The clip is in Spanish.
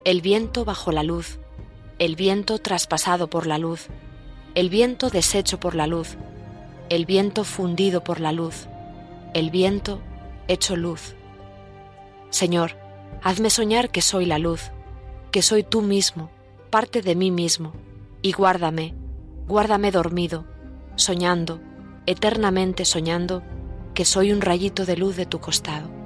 el viento bajo la luz, el viento traspasado por la luz, el viento deshecho por la luz, el viento fundido por la luz, el viento hecho luz. Señor, hazme soñar que soy la luz, que soy tú mismo, parte de mí mismo, y guárdame, guárdame dormido, soñando, eternamente soñando, que soy un rayito de luz de tu costado.